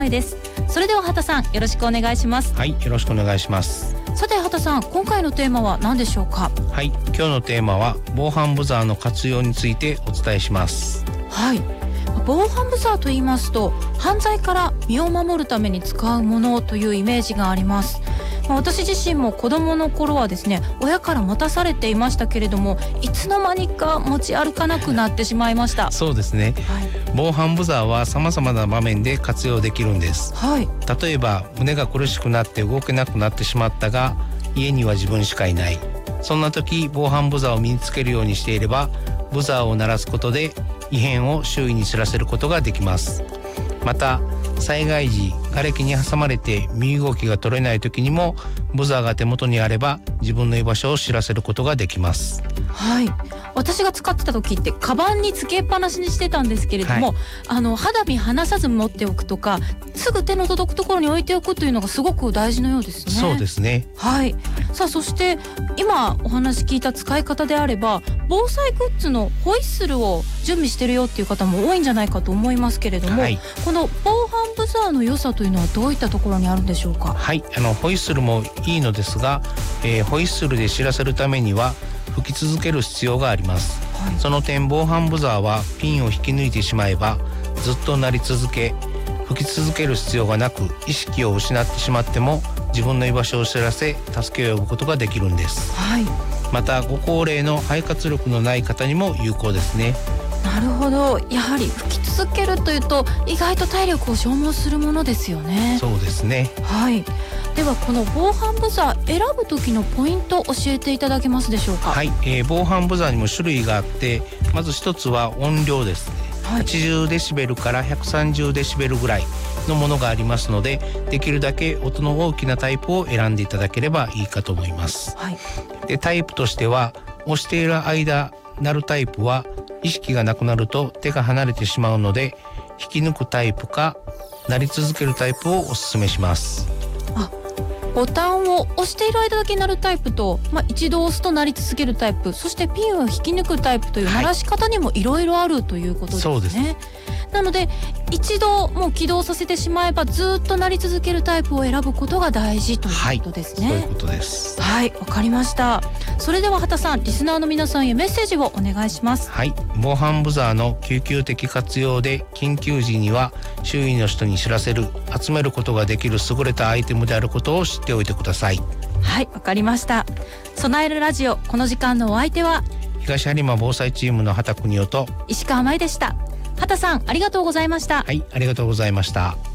です。それでは畑さん、よろしくお願いします。 はい、よろしくお願いします。 さて畑さん、今回のテーマは何でしょうか？ はい、今日のテーマは防犯ブザーの活用についてお伝えします。 はい、防犯ブザーと言いますと、犯罪から身を守るために使うものというイメージがあります。私自身も子供の頃はですね、親から持たされていましたけれども、いつの間にか持ち歩かなくなってしまいました。 そうですね、はい、防犯ブザーは様々な場面で活用できるんです。はい、例えば胸が苦しくなって動けなくなってしまったが、家には自分しかいない。そんな時、防犯ブザーを身につけるようにしていれば、ブザーを鳴らすことで異変を周囲に知らせることができます。また災害時、瓦礫に挟まれて身動きが取れない時にもブザーが手元にあれば自分の居場所を知らせることができます。はい、 私が使ってた時ってカバンにつけっぱなしにしてたんですけれども、はい、肌身離さず持っておくとか、すぐ手の届くところに置いておくというのがすごく大事のようですね。 そうですね。 はい、さあそして今お話聞いた使い方であれば、防災グッズのホイッスルを準備してるよっていう方も多いんじゃないかと思いますけれども、はい、この防犯ブザーの良さというのはどういったところにあるんでしょうか？ はい、ホイッスルもいいのですが、ホイッスルで知らせるためには吹き続ける必要があります。はい、その点、防犯ブザーはピンを引き抜いてしまえばずっと鳴り続け、吹き続ける必要がなく、意識を失ってしまっても自分の居場所を知らせ助けを呼ぶことができるんです。はい、またご高齢の肺活力のない方にも有効ですね。 なるほど、やはり吹き続けるというと意外と体力を消耗するものですよね。 そうですね。 はい、ではこの防犯ブザー選ぶ時のポイントを教えていただけますでしょうか？ はい、防犯ブザーにも種類があって、まず一つは音量ですね。はい、80デシベルから130デシベルぐらいのものがありますので、できるだけ音の大きなタイプを選んでいただければいいかと思います。はい、でタイプとしては、押している間鳴るタイプは意識がなくなると手が離れてしまうので、引き抜くタイプか鳴り続けるタイプをお勧めします。 ボタンを押している間だけ鳴るタイプと、一度押すと鳴り続けるタイプ、そしてピンを引き抜くタイプという鳴らし方にもいろいろあるということですね。そうです。なので一度もう起動させてしまえばずっと鳴り続けるタイプを選ぶことが大事ということですね。 そういうことです。 はい、わかりました。それでは畑さん、リスナーの皆さんへメッセージをお願いします。 はい、防犯ブザーの救急的活用で、緊急時には周囲の人に知らせる、集めることができる優れたアイテムであることを知っておいてください。 はい、わかりました。備えるラジオ、この時間のお相手は東播磨防災チームの畑邦夫と石川舞でした。畑さん、ありがとうございました。 はい、ありがとうございました。